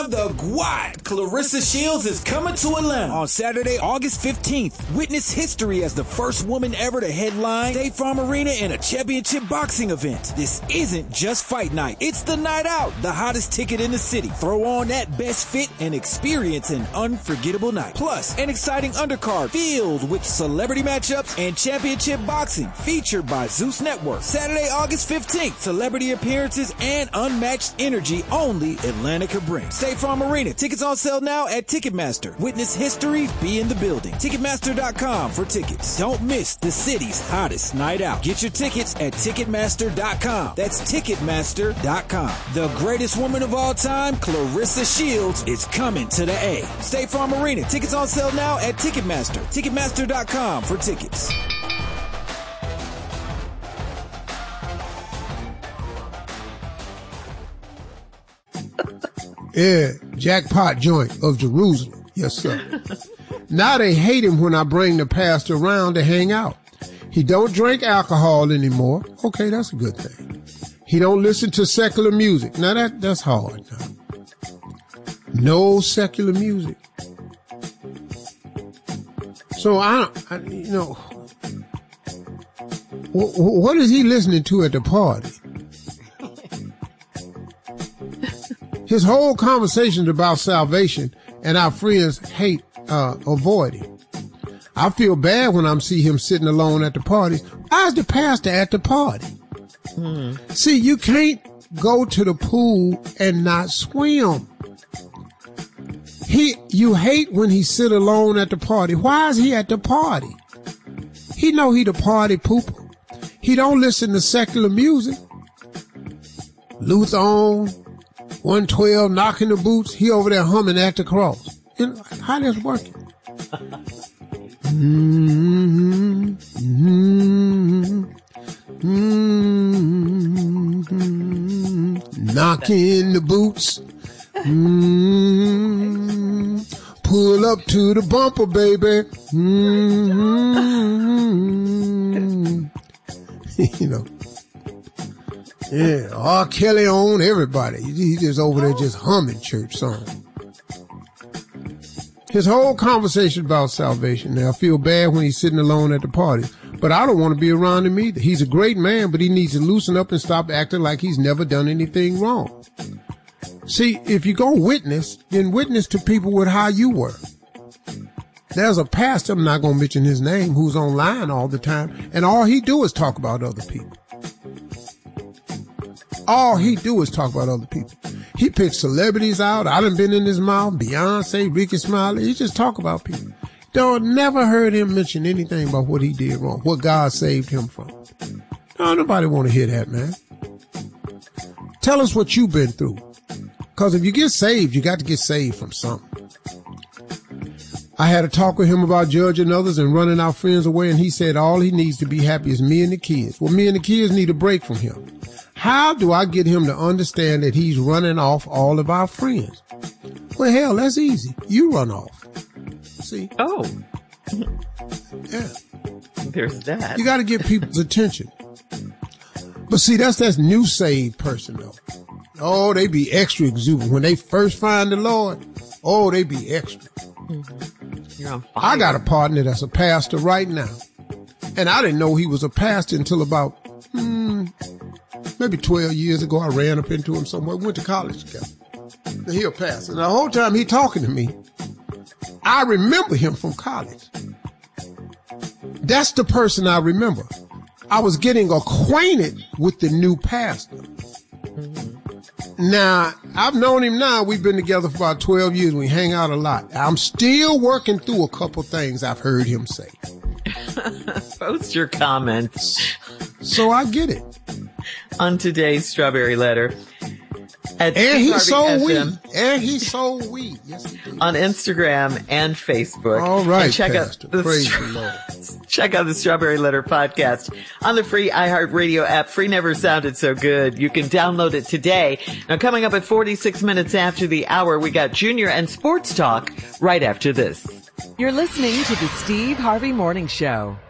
for the GWAT. Clarissa Shields is coming to Atlanta on Saturday, August 15th. Witness history as the first woman ever to headline State Farm Arena in a championship boxing event. This isn't just fight night. It's the night out, the hottest ticket in the city. Throw on that best fit and experience an unforgettable night. Plus, an exciting undercard filled with celebrity matchups and championship boxing featured by Zeus Network. Saturday, August 15th. Celebrity appearances and unmatched energy only Atlanta could bring. State Farm Arena. Tickets on sale now at Ticketmaster. Witness history, be in the building. Ticketmaster.com for tickets. Don't miss the city's hottest night out. Get your tickets at Ticketmaster.com. That's Ticketmaster.com. The greatest woman of all time, Clarissa Shields, is coming to the A. State Farm Arena. Tickets on sale now at Ticketmaster. Ticketmaster.com for tickets. Yeah, jackpot joint of Jerusalem. Yes, sir. Now they hate him when I bring the pastor around to hang out. He don't drink alcohol anymore. Okay, that's a good thing. He don't listen to secular music. Now that's hard. No secular music. So what is he listening to at the party? His whole conversation is about salvation, and our friends avoid him. I feel bad when I see him sitting alone at the party. Why is the pastor at the party? See, you can't go to the pool and not swim. You hate when he sit alone at the party. Why is he at the party? He know he the party pooper. He don't listen to secular music. Luther on 112, knocking the boots. He over there humming at the cross. You know, how that's working? Knocking the boots. Pull up to the bumper, baby. You know. Yeah, R. Kelly on everybody. He just over there just humming church songs. His whole conversation about salvation. Now, I feel bad when he's sitting alone at the party, but I don't want to be around him either. He's a great man, but he needs to loosen up and stop acting like he's never done anything wrong. See, if you go witness, then witness to people with how you were. There's a pastor, I'm not going to mention his name, who's online all the time, and all he do is talk about other people. All he do is talk about other people. He picks celebrities out. I done been in his mouth. Beyonce, Ricky Smiley. He just talk about people. Don't never heard him mention anything about what he did wrong, what God saved him from. No, nobody want to hear that, man. Tell us what you've been through. Because if you get saved, you got to get saved from something. I had a talk with him about judging others and running our friends away, and he said all he needs to be happy is me and the kids. Well, me and the kids need a break from him. How do I get him to understand that he's running off all of our friends? Well, hell, that's easy. You run off. See? Oh. Yeah. There's that. You got to get people's attention. But see, that's new saved person, though. Oh, they be extra exuberant. When they first find the Lord, oh, they be extra. Mm-hmm. You're on fire. I got a partner that's a pastor right now. And I didn't know he was a pastor until about, maybe 12 years ago. I ran up into him somewhere. We went to college together. And he a pastor. And the whole time he talking to me, I remember him from college. That's the person I remember. I was getting acquainted with the new pastor. Mm-hmm. Now, I've known him now. We've been together for about 12 years. We hang out a lot. I'm still working through a couple things I've heard him say. Post your comments. So I get it. On today's Strawberry Letter. And he's so weak. And he's so weak. Yes, he did. On Instagram and Facebook. All right, and check Pastor. Praise the Lord. Check out the Strawberry Letter podcast on the free iHeartRadio app. Free never sounded so good. You can download it today. Now, coming up at 46 minutes after the hour, we got Junior and Sports Talk right after this. You're listening to the Steve Harvey Morning Show.